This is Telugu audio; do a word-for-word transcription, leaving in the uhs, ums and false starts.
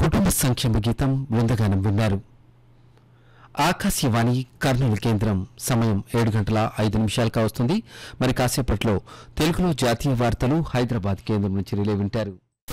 కుటుంబ సంక్షేమ గీతం బృందగానం విన్నారు. ఆకాశవాణి కర్నూలు కేంద్రం సమయం ఏడు గంటల ఐదు నిమిషాలుగా వస్తుంది. మరి కాసేపట్లో తెలుగులో జాతీయ వార్తలు హైదరాబాద్ కేంద్రం నుంచి రిలే వింటారు.